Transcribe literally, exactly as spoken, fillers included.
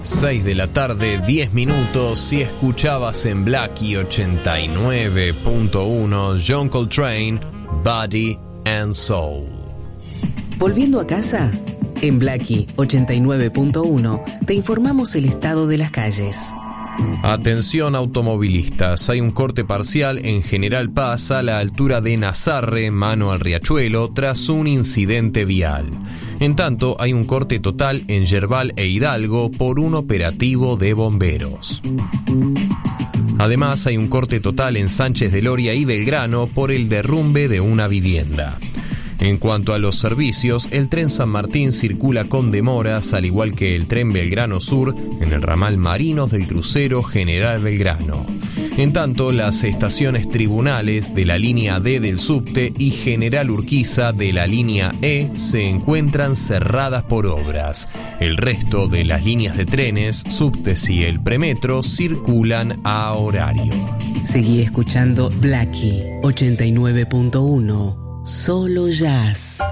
seis de la tarde, diez minutos, y escuchabas en Blackie ochenta y nueve punto uno John Coltrane, Body and Soul. Volviendo a casa, en Blackie ochenta y nueve punto uno te informamos el estado de las calles. Atención automovilistas, hay un corte parcial en General Paz a la altura de Nazarre, mano al Riachuelo, tras un incidente vial. En tanto, hay un corte total en Yerbal e Hidalgo por un operativo de bomberos. Además, hay un corte total en Sánchez de Loria y Belgrano por el derrumbe de una vivienda. En cuanto a los servicios, el tren San Martín circula con demoras, al igual que el tren Belgrano Sur en el ramal Marinos del crucero General Belgrano. En tanto, las estaciones Tribunales de la línea D del subte y General Urquiza de la línea E se encuentran cerradas por obras. El resto de las líneas de trenes, subtes y el premetro circulan a horario. Seguí escuchando Blackie ochenta y nueve punto uno. Solo jazz.